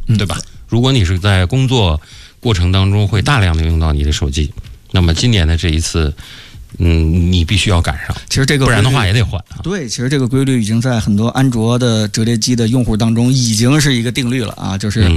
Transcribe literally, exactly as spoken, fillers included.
对吧？如果你是在工作过程当中会大量的用到你的手机，那么今年的这一次，嗯，你必须要赶上。 其实这个不然的话也得换啊。 对，其实这个规律已经在很多安卓的折叠机的用户当中已经是一个定律了啊，就是